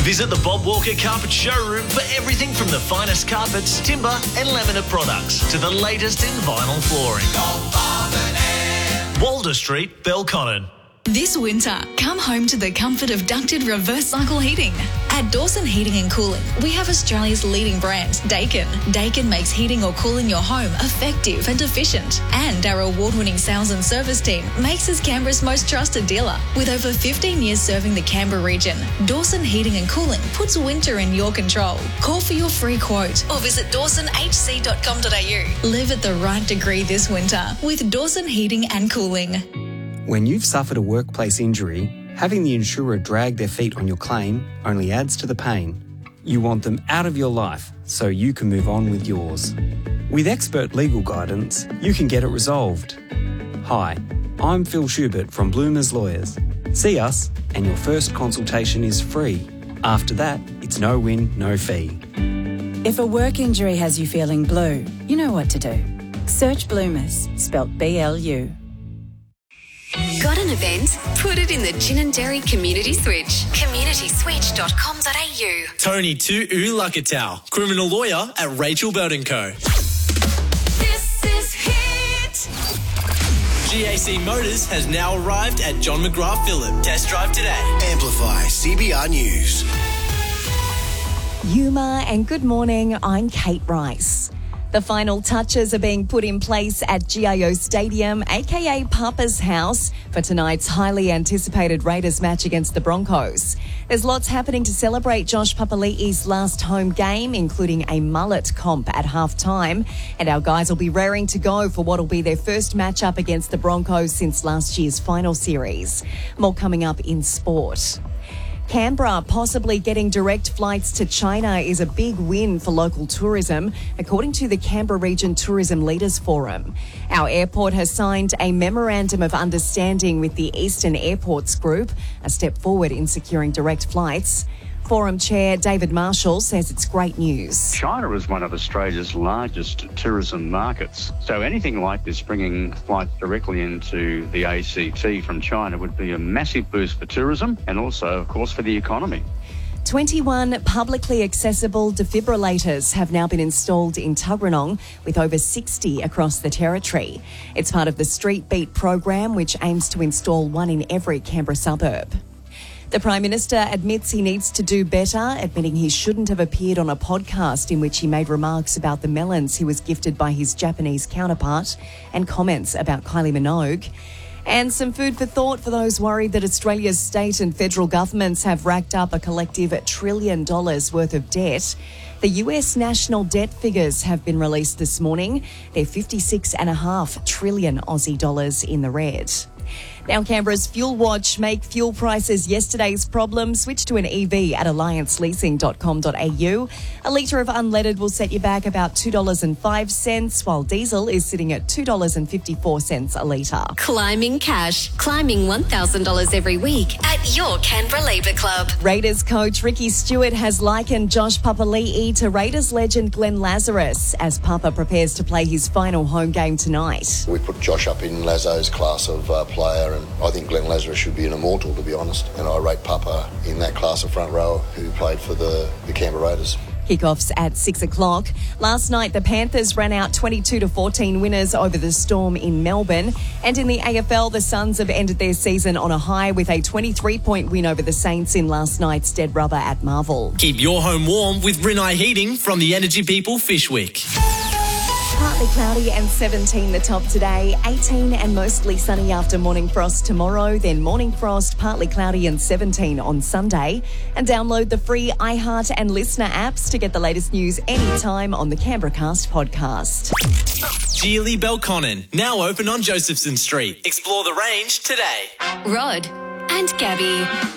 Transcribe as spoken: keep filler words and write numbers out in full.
Visit the Bob Walker Carpet Showroom for everything from the finest carpets, timber and laminate products to the latest in vinyl flooring. Walder Street, Belconnen. This winter, come home to the comfort of ducted reverse cycle heating. At Dawson Heating and Cooling, we have Australia's leading brand, Daikin. Daikin makes heating or cooling your home effective and efficient. And our award-winning sales and service team makes us Canberra's most trusted dealer. With over fifteen years serving the Canberra region, Dawson Heating and Cooling puts winter in your control. Call for your free quote or visit dawson h c dot com dot a u. Live at the right degree this winter with Dawson Heating and Cooling. When you've suffered a workplace injury, having the insurer drag their feet on your claim only adds to the pain. You want them out of your life so you can move on with yours. With expert legal guidance, you can get it resolved. Hi, I'm Phil Schubert from Bloomers Lawyers. See us and your first consultation is free. After that, it's no win, no fee. If a work injury has you feeling blue, you know what to do. Search Bloomers, spelt B L U. Got an event? Put it in the Gin and Dairy Community Switch. community switch dot com dot a u. Tony Tu'u Lakatau, criminal lawyer at Rachel Belt and Co. This is Hit. G A C Motors has now arrived at John McGrath Phillip. Test drive today. Amplify C B R News. Yuma and good morning, I'm Kate Rice. The final touches are being put in place at G I O Stadium, aka Papa's House, for tonight's highly anticipated Raiders match against the Broncos. There's lots happening to celebrate Josh Papali'i's last home game, including a mullet comp at half-time, and our guys will be raring to go for what will be their first matchup against the Broncos since last year's final series. More coming up in sport. Canberra possibly getting direct flights to China is a big win for local tourism, according to the Canberra Region Tourism Leaders Forum. Our airport has signed a memorandum of understanding with the Eastern Airports Group, a step forward in securing direct flights. Forum Chair David Marshall says it's great news. China is one of Australia's largest tourism markets. So anything like this, bringing flights directly into the A C T from China, would be a massive boost for tourism and also, of course, for the economy. twenty-one publicly accessible defibrillators have now been installed in Tuggeranong, with over sixty across the territory. It's part of the Street Beat program, which aims to install one in every Canberra suburb. The Prime Minister admits he needs to do better, admitting he shouldn't have appeared on a podcast in which he made remarks about the melons he was gifted by his Japanese counterpart and comments about Kylie Minogue. And some food for thought for those worried that Australia's state and federal governments have racked up a collective trillion dollars worth of debt. The U S national debt figures have been released this morning. They're fifty-six point five trillion Aussie dollars in the red. Now Canberra's Fuel Watch. Make fuel prices yesterday's problem. Switch to an E V at alliance leasing dot com dot a u. A litre of unleaded will set you back about two dollars and five cents, while diesel is sitting at two dollars and fifty-four cents a litre. Climbing cash. Climbing one thousand dollars every week at your Canberra Labour Club. Raiders coach Ricky Stewart has likened Josh Papali'i to Raiders legend Glenn Lazarus as Papa prepares to play his final home game tonight. We put Josh up in Lazo's class of uh, player, and I think Glenn Lazarus should be an immortal, to be honest. And I rate Papa in that class of front row who played for the, the Canberra Raiders. Kickoffs at six o'clock. Last night, the Panthers ran out twenty-two to fourteen winners over the Storm in Melbourne. And in the A F L, the Suns have ended their season on a high with a twenty-three point win over the Saints in last night's dead rubber at Marvel. Keep your home warm with Rinnai Heating from the Energy People Fishwick. Partly cloudy and seventeen the top today, eighteen and mostly sunny after morning frost tomorrow, then morning frost, partly cloudy and seventeen on Sunday. And download the free iHeart and Listener apps to get the latest news anytime on the Canberra Cast podcast. Geely Belconnen, now open on Josephson Street. Explore the range today. Rod and Gabby.